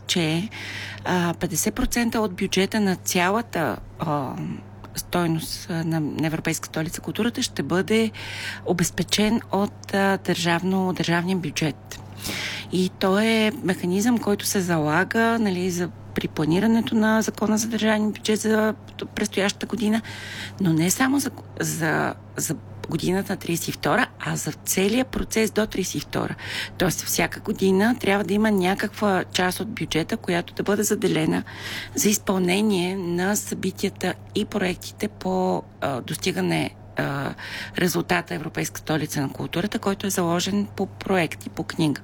че 50% от бюджета на цялата стойност на Европейска столица културата ще бъде обезпечен от държавния бюджет. И то е механизъм, който се залага, нали, при планирането на закона за държавния бюджет за предстоящата година, но не само за годината на 32-а, а за целия процес до 32-а. Тоест всяка година трябва да има някаква част от бюджета, която да бъде заделена за изпълнение на събитията и проектите по достигане резултата Европейска столица на културата, който е заложен по проекти, по книга.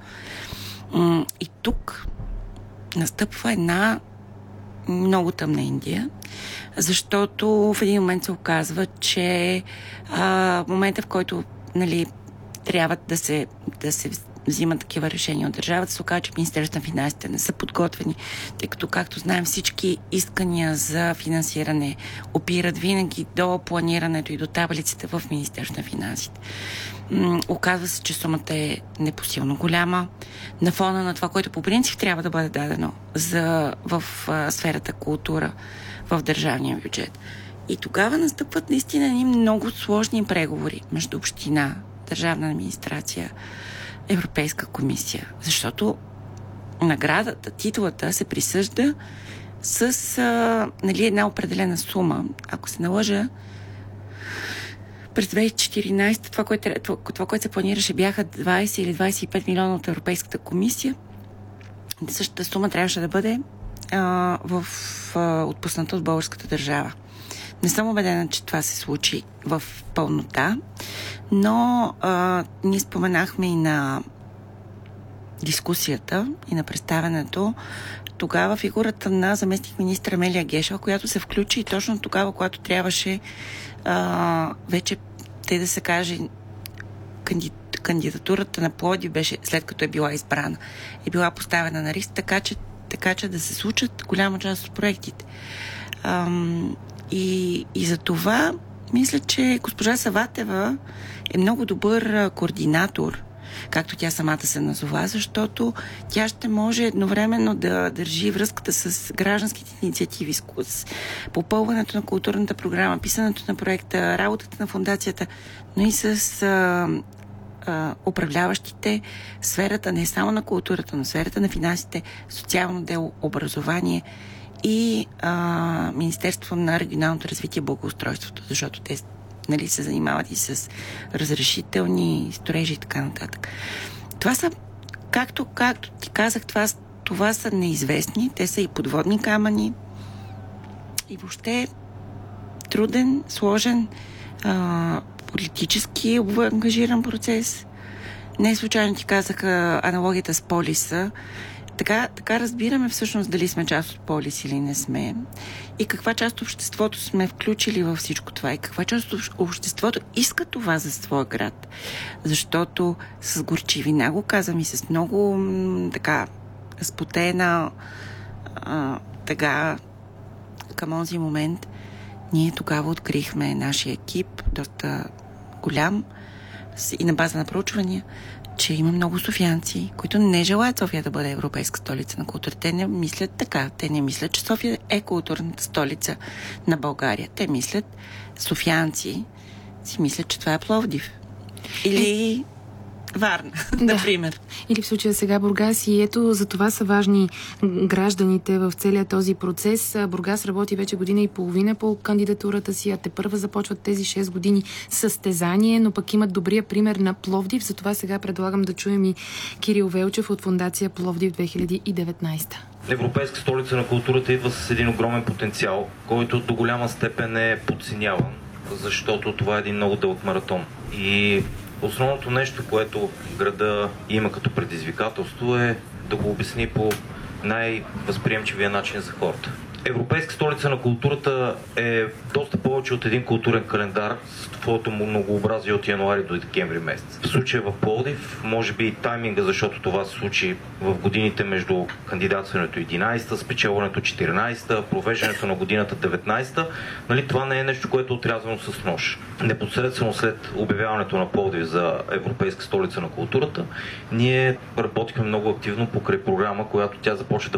И тук настъпва една много тъмна Индия, защото в един момент се оказва, че в момента, в който, нали, трябва да се взимат такива решения от държавата, се оказва, че Министерството на финансите не са подготвени, тъй като, както знаем, всички искания за финансиране опират винаги до планирането и до таблиците в Министерството на финансите. Оказва се, че сумата е непосилно голяма на фона на това, което по принцип трябва да бъде дадено в сферата култура в държавния бюджет. И тогава настъпват наистина едни много сложни преговори между община, държавна администрация, Европейска комисия. Защото наградата, титулата се присъжда с една определена сума. Ако се налъжа, през 2014 това, което се планираше, бяха 20 или 25 милиона от Европейската комисия. Същата сума трябваше да бъде отпусната от българската държава. Не съм убедена, че това се случи в пълнота, но ние споменахме и на дискусията и на представянето тогава фигурата на заместник-министър Амелия Гешева, която се включи точно тогава, когато трябваше вече, да се каже, кандидатурата на Пловдив беше, след като е била избрана, е била поставена на риск, така че да се случат голяма част от проектите. И за това мисля, че госпожа Саватева е много добър координатор, както тя самата се назова, защото тя ще може едновременно да държи връзката с гражданските инициативи, с попълването на културната програма, писането на проекта, работата на фондацията, но и с управляващите сферата не само на културата, но сферата на финансите, социално дело, образование и Министерство на регионалното развитие и благоустройството, защото те, нали, се занимават и с разрешителни строежи и така нататък. Това са, както ти казах, това са неизвестни, те са и подводни камъни и въобще труден, сложен, политически ангажиран процес. Не случайно ти казах аналогията с полиса. Така разбираме всъщност дали сме част от полис или не сме. И каква част от обществото сме включили във всичко това. И каква част от обществото иска това за своя град. Защото с горчивина го казвам и с много спотена към онзи момент ние тогава открихме нашия екип, доста голям и на база на проучвания, че има много софиянци, които не желаят София да бъде европейска столица на култура. Те не мислят така. Те не мислят, че София е културната столица на България. Те мислят, софиянци си мислят, че това е Пловдив. Или Варна, например. Или в случая сега Бургас. И ето за това са важни гражданите в целия този процес. Бургас работи вече година и половина по кандидатурата си, а тепърва започват тези 6 години състезание, но пък имат добрия пример на Пловдив. Затова сега предлагам да чуем и Кирил Велчев от фондация Пловдив 2019. Европейска столица на културата идва с един огромен потенциал, който до голяма степен е подценяван, защото това е един много дълъг маратон. И основното нещо, което града има като предизвикателство, е да го обясни по най-възприемчивия начин за хората. Европейска столица на културата е доста повече от един културен календар с твоето многообразие от януари до декември месец. В случая в Пловдив, може би и тайминга, защото това се случи в годините между кандидатстването 11-та, спечелването 14-та, провеждането на годината 19-та, нали, това не е нещо, което е отрязано с нож. Непосредствено след обявяването на Пловдив за Европейска столица на културата, ние работихме много активно покрай програма, която тя започва да